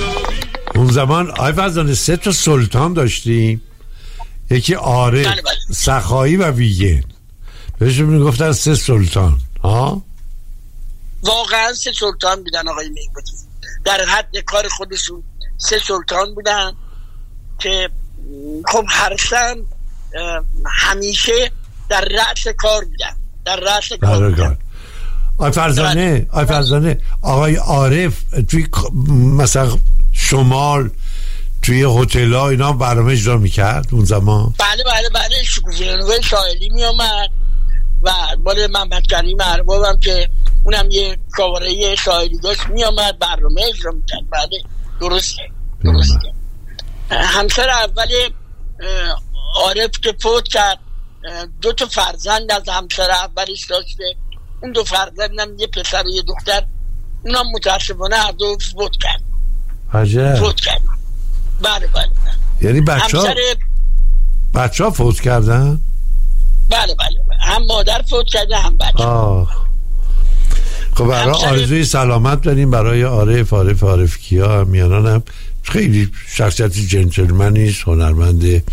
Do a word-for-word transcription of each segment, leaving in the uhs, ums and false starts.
اون زمان آی فرزانه سه تا سلطان داشتیم، یکی عارف، سخایی و ویگن. بهشون میگفتن سه سلطان. ها واقعا سه سلطان بودن آقای میبودی، در حد کار خودشون سه سلطان بودن که خب هرشن همیشه در رأس کار بودن، در رأس کار بودن. آی فرزانه آی فرزانه آقای عارف توی مثلا شمال توی هتل‌ها اینا برنامه اجرا میکرد اون زمان؟ بله بله بله شکوفه‌نوی شاعری میامد و مال محمد کریم اربابم که اونم یه کاوره شاعری داشت میامد برنامه اجرا میکرد. بله درسته درسته. همسر اول عارف که فوت کرد دو تا فرزند از همسر اولش داشته، اون دو فرزندم یه پسر و یه دختر، اونم متاسفانه هر دو فوت کرد. عجب. فوت کرد. بله بله. یعنی بچه ها همسر... بچه ها فوت کردن؟ بله بله هم مادر فوت کرده هم بچه. آه خب برای همسر... آرزوی سلامت داریم برای عارف عارف عارف کیا هم میانان هم خیلی شخصیتی جنتلمنی، هنرمنده،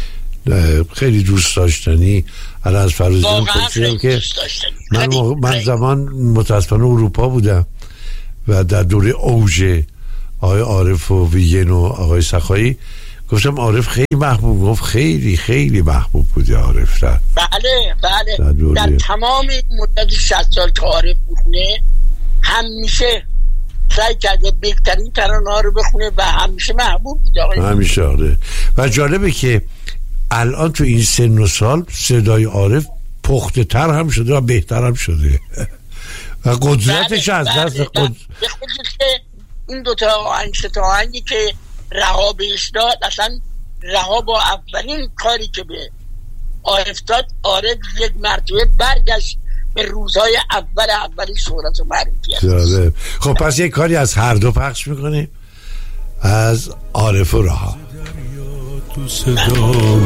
خیلی دوست داشتنی. الان از فروزان پرسیدم که من, موقع... من زمان متاسفانه اروپا بودم و در دوره اوج آقای عارف و ویگن و آقای سخایی گفتم عارف خیلی محبوب، گفت خیلی خیلی محبوب بوده عارف. در بله بله در, در تمام مدت شصت سال که عارف بخونه همیشه سعی کرده بهترین ترانه ها رو بخونه و همیشه محبوب بوده آقای. همیشه آره. و جالبه که الان تو این سن و سال صدای عارف پخته تر هم شده و بهتر هم شده و قدرتش بله، از دست بله، قد... بله. این دوتا آهنگ سه تا آهنگی که رها بهش داد، اصلا رها با اولین کاری که به عارف داد، عارف یک مرتبه برگشت به روزهای اول اولی شهرت و معروفیت. خب پس یک کاری از هر دو پخش میکنیم، از عارف و رها.